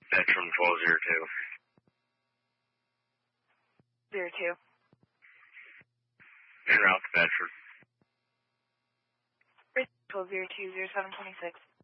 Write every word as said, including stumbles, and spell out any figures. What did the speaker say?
Veteran twelve zero two. Zero two. En route to Veteran. twelve zero two zero seven twenty six.